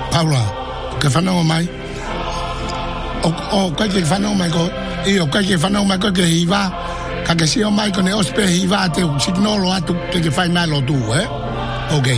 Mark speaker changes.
Speaker 1: Paula, ke whanau mai. O kai ke whanau mai ko, o kai ke whanau mai ko ke hiwa, ka ke sio mai ko ne ospe hiwa te signolo atu ke whai mai lo tu, Ok.